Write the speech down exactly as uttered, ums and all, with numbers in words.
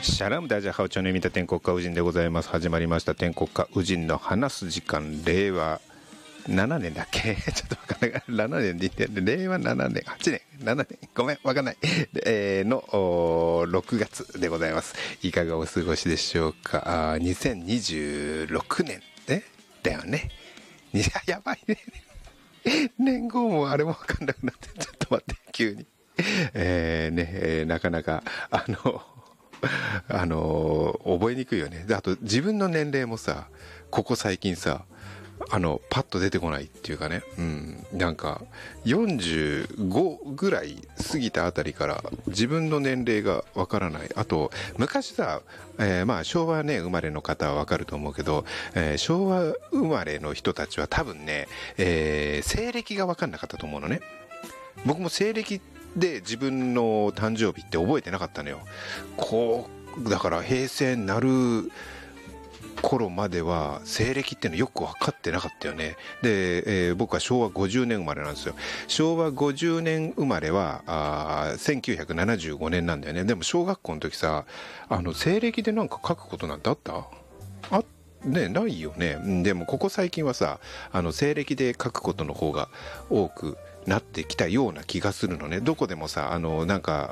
シャラムダジャハウチョの見た天国家ウジンでございます。始まりました天国家ウジンの話す時間。令和ななねんだっけちょっとわかんない。ななねんで言って令和ななねんはちねんななねんごめんわかんない、えー、のろくがつでございます。いかがお過ごしでしょうか。あにせんにじゅうろくねんねだよね。いややばいね年号もあれもわかんなくなって、ちょっと待って急にえーね、えー、なかなかあのあのー、覚えにくいよね。であと自分の年齢もさ、ここ最近さ、あのパッと出てこないっていうかね、うん、なんかよんじゅうごぐらい過ぎたあたりから自分の年齢がわからない。あと昔さ、えー、まあ昭和ね生まれの方はわかると思うけど、えー、昭和生まれの人たちは多分ね、えー、西暦がわかんなかったと思うのね。僕も西暦で自分の誕生日って覚えてなかったのよ。こうだから平成になる頃までは西暦っていうのよく分かってなかったよね。で、えー、僕はしょうわごじゅうねん生まれなんですよ。しょうわごじゅうねん生まれはあせんきゅうひゃくななじゅうごねんなんだよね。でも小学校の時さ、あの西暦でなんか書くことなんてあった？あね、ないよね。でもここ最近はさ、あの西暦で書くことの方が多くなってきたような気がするのね。どこでもさ、あのなんか